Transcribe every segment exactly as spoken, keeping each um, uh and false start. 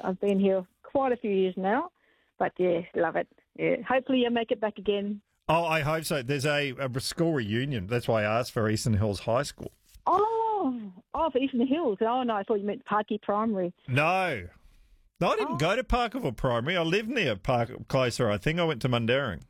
I've been here quite a few years now, but yeah, love it. Yeah, hopefully you'll make it back again. Oh, I hope so. There's a, a school reunion. That's why I asked for Eastern Hills High School. Oh, oh, for Eastern Hills. Oh, no, I thought you meant Parky Primary. No. No, I didn't Oh. go to Parkerville Primary. I lived near Park closer, I think. I went to Mundaring.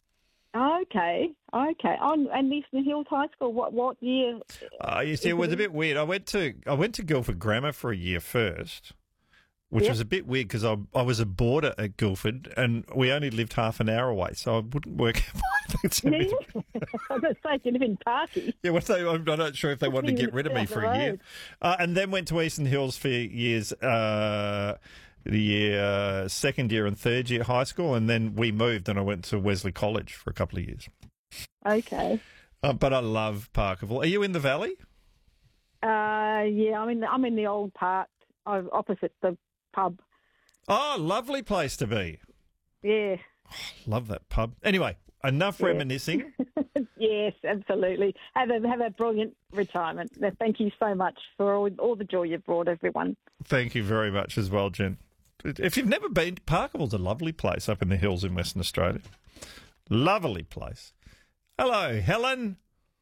Okay, okay. Oh, and Eastern Hills High School, what what year? Uh, you see, it was a bit weird. I went to I went to Guildford Grammar for a year first, which Yep. was a bit weird because I I was a boarder at Guildford and we only lived half an hour away, so I wouldn't work out why it's a Yeah. bit- I was going to say, you live in Parky. Yeah, well, they, I'm not sure if they wanted to get rid of me Down the for a year. road. Uh, and then went to Eastern Hills for years, uh, the year, uh, second year and third year high school, and then we moved and I went to Wesley College for a couple of years. Okay. Uh, but I love Parkerville. Are you in the valley? Uh, yeah, I'm in the, I'm in the old part, uh, opposite the pub. Oh, lovely place to be. Yeah. Love that pub. Anyway, enough Yeah. reminiscing. Yes, absolutely. Have a have a brilliant retirement. Thank you so much for all, all the joy you've brought everyone. Thank you very much as well, Jen. If you've never been, Parkerville's a lovely place up in the hills in Western Australia. Lovely place. Hello, Helen.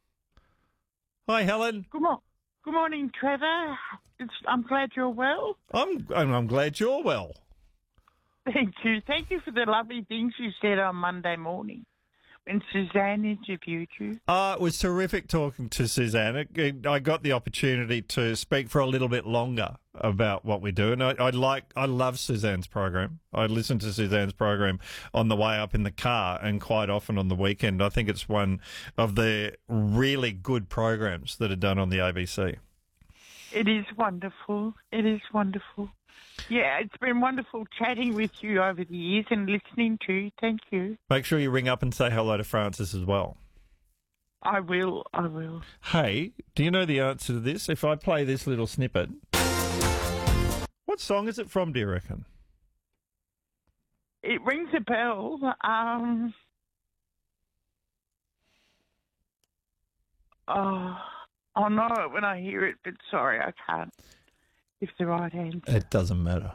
Hi, Helen. Good, mo- good morning, Trevor. It's, I'm glad you're well. I'm I'm I'm glad you're well. Thank you. Thank you for the lovely things you said on Monday morning when Suzanne interviewed you. Uh, it was terrific talking to Suzanne. It- I got the opportunity to speak for a little bit longer about what we do, and I, I like, I love Suzanne's program. I listen to Suzanne's program on the way up in the car, and quite often on the weekend. I think it's one of the really good programs that are done on the A B C. It is wonderful. It is wonderful. Yeah, it's been wonderful chatting with you over the years and listening to you. Thank you. Make sure you ring up and say hello to Francis as well. I will. I will. Hey, do you know the answer to this? If I play this little snippet, what song is it from, do you reckon? It rings a bell. Um. Oh, I'll know it when I hear it, but sorry, I can't. If the right answer. It doesn't matter.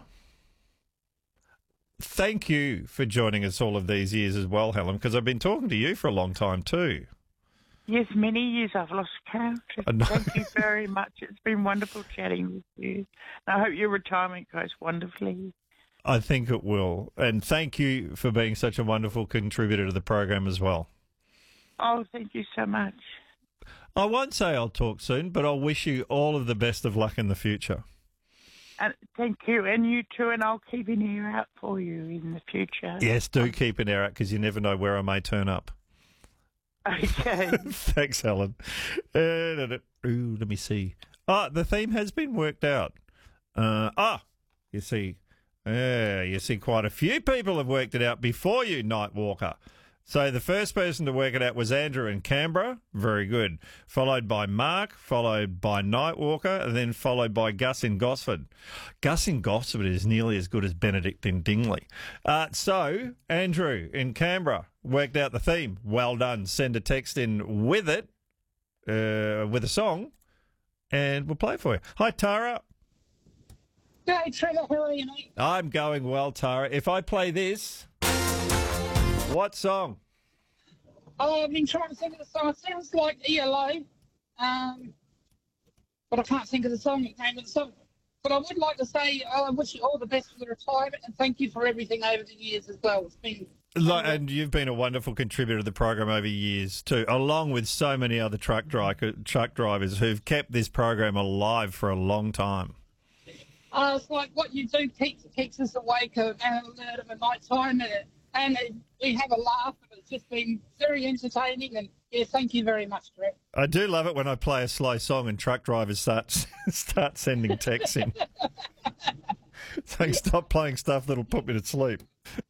Thank you for joining us all of these years as well, Helen, because I've been talking to you for a long time too. Yes, many years I've lost count. I know. Thank you very much. It's been wonderful chatting with you. I hope your retirement goes wonderfully. I think it will. And thank you for being such a wonderful contributor to the program as well. Oh, thank you so much. I won't say I'll talk soon, but I'll wish you all of the best of luck in the future. And thank you, and you too, and I'll keep an ear out for you in the future. Yes, do keep an ear out because you never know where I may turn up. Okay. Thanks, Helen. Uh, da, da, ooh, let me see. Ah, the theme has been worked out. Uh, ah, you see, uh, you see, quite a few people have worked it out before you, Nightwalker. So the first person to work it out was Andrew in Canberra. Very good. Followed by Mark, followed by Nightwalker, and then followed by Gus in Gosford. Gus in Gosford is nearly as good as Benedict in Dingley. Uh, so Andrew in Canberra worked out the theme. Well done. Send a text in with it, uh, with a song, and we'll play it for you. Hi, Tara. Hey, Trevor, how are you, mate? I'm going well, Tara. If I play this, what song? Oh, I've been trying to think of the song. It sounds like E L O, um, but I can't think of the song that came with the song. But I would like to say uh, I wish you all the best for the retirement and thank you for everything over the years as well. It's been Like, and you've been a wonderful contributor to the program over years too, along with so many other truck, dri- truck drivers who've kept this program alive for a long time. uh, it's like what you do keeps keeps us awake and alert of a night time, and, and it, we have a laugh. And it's just been very entertaining. And yeah, thank you very much, Trevor. I do love it when I play a slow song and truck drivers start start sending texts in, saying stop playing stuff that'll put me to sleep.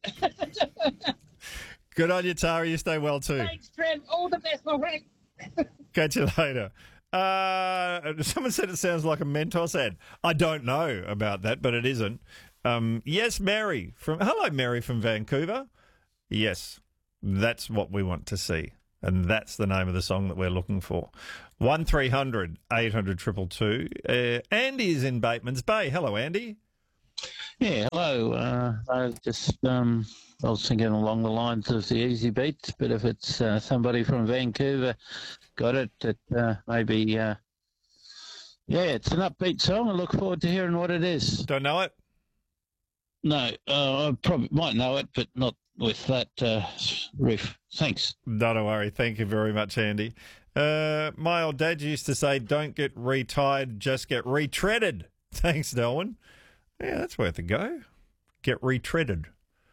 Good on you, Tara. You stay well too. Thanks, Trev. All the best, my friend. Catch you later. Uh, someone said it sounds like a Mentos ad. I don't know about that, but it isn't. Um, yes, Mary from hello, Mary from Vancouver. Yes, that's what we want to see, and that's the name of the song that we're looking for. One three hundred eight hundred triple two. Uh, Andy is in Bateman's Bay. Hello, Andy. Yeah, hello. Uh, I just um, I was thinking along the lines of the Easy Beats, but if it's uh, somebody from Vancouver got it, it uh, maybe uh, yeah, it's an upbeat song. I look forward to hearing what it is. Don't know it? No, uh, I probably might know it, but not with that uh, riff. Thanks. Don't worry. Thank you very much, Andy. Uh, my old dad used to say, don't get retired, just get retreaded. Thanks, Darwin. Yeah, that's worth a go. Get retreaded.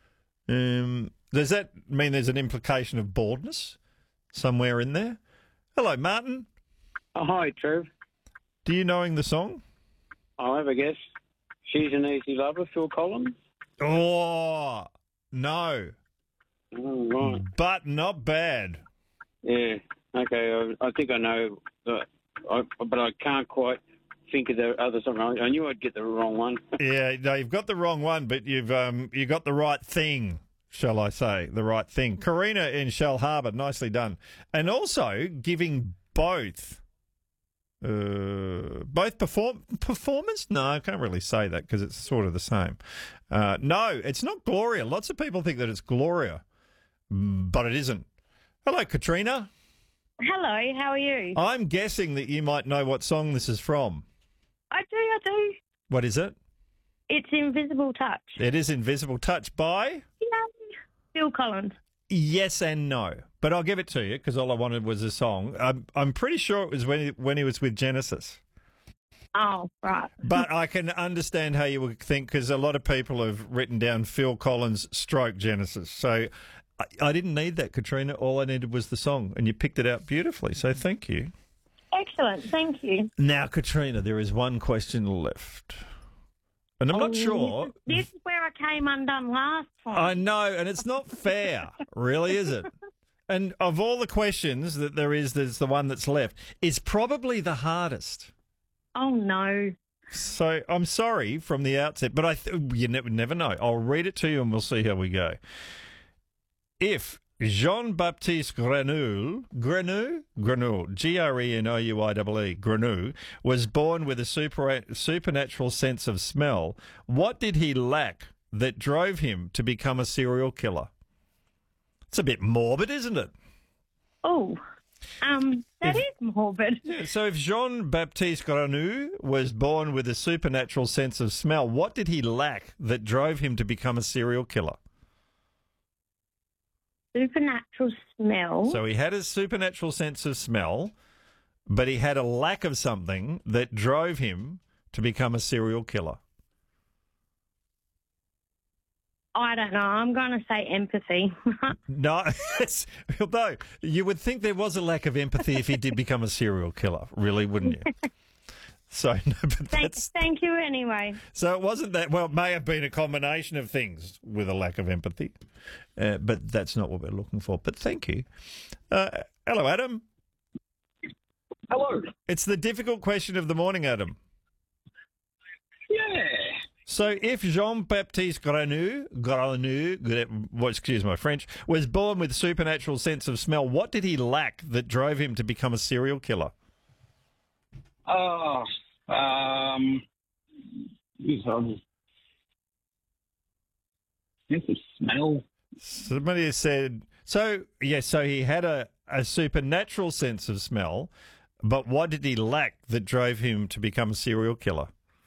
Um, does that mean there's an implication of baldness somewhere in there? Hello, Martin. Oh, hi, Trev. Do you knowing the song? I'll have a guess. She's an Easy Lover, Phil Collins? Oh, no. Oh, right. But not bad. Yeah, okay, I, I think I know, but I, but I can't quite think of the other song. I, I knew I'd get the wrong one. Yeah, no, you've got the wrong one, but you've um, you got the right thing, shall I say, the right thing. Karina in Shell Harbour, nicely done. And also giving both, uh, both perform performance? No, I can't really say that because it's sort of the same. Uh, no, it's not Gloria. Lots of people think that it's Gloria, but it isn't. Hello, Katrina. Hello, how are you? I'm guessing that you might know what song this is from. I do, I do. What is it? It's Invisible Touch. It is Invisible Touch by? Yeah. Phil Collins. Yes and no, but I'll give it to you because all I wanted was a song. I'm, I'm pretty sure it was when he, when he was with Genesis. Oh, right. But I can understand how you would think because a lot of people have written down Phil Collins stroke Genesis. So I, I didn't need that, Katrina. All I needed was the song, and you picked it out beautifully. So thank you. Excellent, thank you. Now, Katrina, there is one question left. And I'm oh, not sure. This is where I came undone last time. I know, and it's not fair, really, is it? And of all the questions that there is, there's the one that's left. It's probably the hardest. Oh, no. So I'm sorry from the outset, but I th- you never, never know. I'll read it to you and we'll see how we go. If Jean-Baptiste Grenouille, Grenouille, Grenouille, G R E N O U I E E, Grenouille, was born with a super, supernatural sense of smell, what did he lack that drove him to become a serial killer? It's a bit morbid, isn't it? Oh, um, that if, is morbid. Yeah, so if Jean-Baptiste Grenouille was born with a supernatural sense of smell, what did he lack that drove him to become a serial killer? Supernatural smell. So he had a supernatural sense of smell, but he had a lack of something that drove him to become a serial killer. I don't know. I'm going to say empathy. No, although you would think there was a lack of empathy if he did become a serial killer, really, wouldn't you? So, no, but thank, that's... thank you anyway. So it wasn't that, well, it may have been a combination of things with a lack of empathy, uh, but that's not what we're looking for. But thank you. Uh, hello, Adam. Hello. It's the difficult question of the morning, Adam. Yeah. So if Jean-Baptiste Grenouille, Grenouille, well, excuse my French, was born with a supernatural sense of smell, what did he lack that drove him to become a serial killer? Oh, um, um, it's a smell. Somebody has said, so, yes, so he had a, a supernatural sense of smell, but what did he lack that drove him to become a serial killer?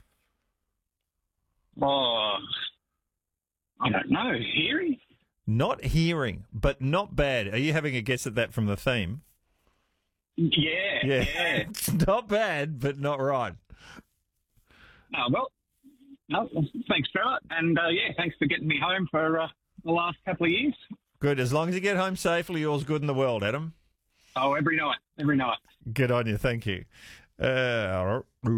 Oh, I don't know. Hearing? Not hearing, but not bad. Are you having a guess at that from the theme? Yeah, Yeah. yeah. It's not bad, but not right. Oh, well, no, thanks, Trevor. And, uh, yeah, thanks for getting me home for uh, the last couple of years. Good. As long as you get home safely, all's good in the world, Adam. Oh, every night, every night. Good on you. Thank you. Uh,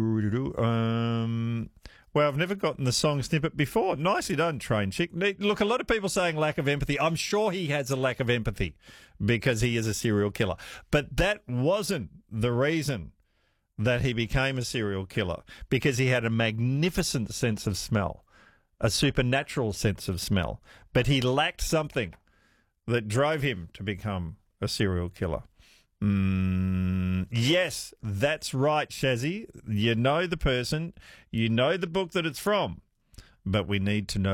um, well, I've never gotten the song snippet before. Nicely done, Train Chick. Look, a lot of people saying lack of empathy. I'm sure he has a lack of empathy because he is a serial killer. But that wasn't the reason that he became a serial killer, because he had a magnificent sense of smell, a supernatural sense of smell. But he lacked something that drove him to become a serial killer. Mm, yes, that's right, Shazzy. You know the person, you know the book that it's from, but we need to know